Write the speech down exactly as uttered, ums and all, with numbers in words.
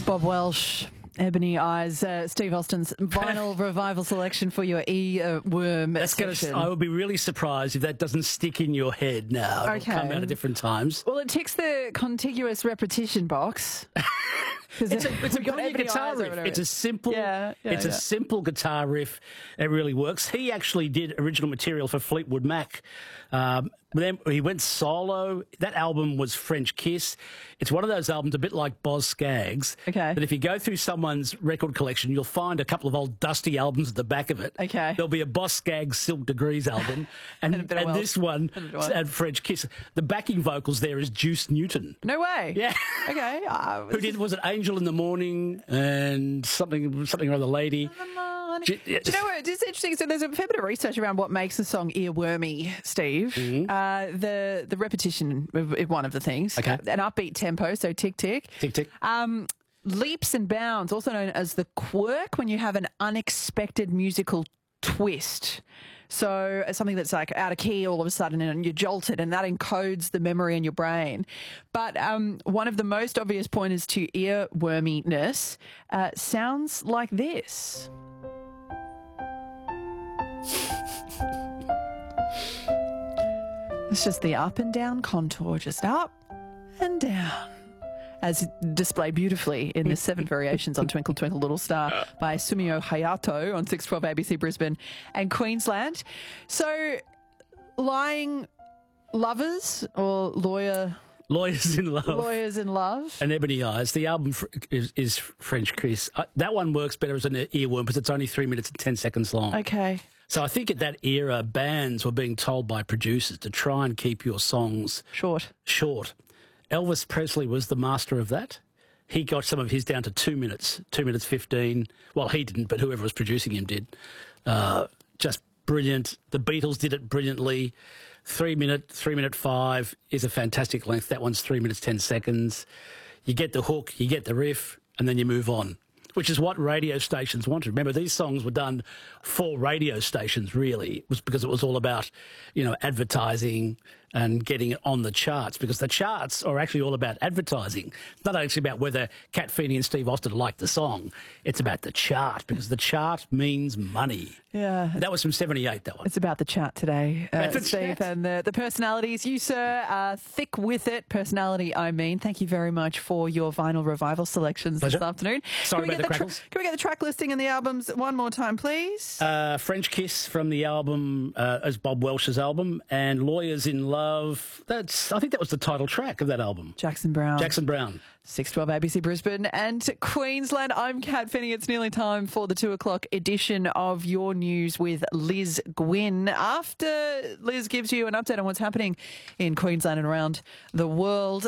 Bob Welsh, Ebony Eyes, uh, Steve Austin's vinyl revival selection for your earworm That's gonna, section. I would be really surprised if that doesn't stick in your head now. It'll Okay. come out at different times. Well, it ticks the contiguous repetition box. It's a, it's a We've got brilliant Ebony guitar Eyes riff. over It's a simple, Yeah, yeah, it's yeah. a simple guitar riff. It really works. He actually did original material for Fleetwood Mac. Um, then he went solo. That album was French Kiss. It's one of those albums, a bit like Boz Scaggs. Okay. That if you go through someone's record collection, you'll find a couple of old dusty albums at the back of it. Okay. There'll be a Boz Scaggs Silk Degrees album, and, And a bit of and Welsh. this one, And a bit of Welsh. and French Kiss. The backing vocals there is Juice Newton. No way. Yeah. Okay. Uh, Who did, was it Angel in the Morning and something, something or other lady? Do J- yeah. you know what? It's interesting. So there's a fair bit of research around what makes a song earwormy, Steve. Mm-hmm. Uh, the the repetition is one of the things. Okay. An upbeat tempo, so tick tick. Tick, tick. Um, leaps and bounds, also known as the quirk, when you have an unexpected musical twist. So uh, something that's like out of key all of a sudden and you're jolted, and that encodes the memory in your brain. But um, one of the most obvious pointers to earworminess uh, sounds like this. It's just the up and down contour, just up and down, as displayed beautifully in the seven variations on Twinkle Twinkle Little Star by Sumio Hayato on six twelve A B C Brisbane and Queensland. So, lying lovers or lawyer Lawyers in Love. lawyers in love. And Ebony Eyes. The album fr- is, is French Kiss. Uh, that one works better as an earworm because it's only three minutes and ten seconds long. Okay. So I think at that era, bands were being told by producers to try and keep your songs Short. short. Elvis Presley was the master of that. He got some of his down to two minutes, two minutes fifteen. Well, he didn't, but whoever was producing him did. Uh, just brilliant. The Beatles did it brilliantly. Three minute, three minute five is a fantastic length. That one's three minutes, ten seconds. You get the hook, you get the riff, and then you move on, which is what radio stations wanted. Remember, these songs were done for radio stations, really. It was because it was all about, you know, advertising and getting it on the charts, because the charts are actually all about advertising. It's not actually about whether Cat Feeney and Steve Austin liked the song. It's about the chart, because the chart means money. Yeah. That was from seventy-eight, that one. It's about the chat today, uh, About the Steve, chat. and the, the personalities. You, sir, are thick with it. Personality, I mean. Thank you very much for your vinyl revival selections Pleasure. this afternoon. Sorry Can we about get the tra- crackles. Can we get the track listing and the albums one more time, please? Uh, French Kiss from the album, uh, as Bob Welsh's album, and Lawyers in Love. That's, I think that was the title track of that album. Jackson Brown. Jackson Brown. six twelve A B C Brisbane and Queensland. I'm Kat Finney. It's nearly time for the two o'clock edition of Your News with Liz Gwynn. After Liz gives you an update on what's happening in Queensland and around the world,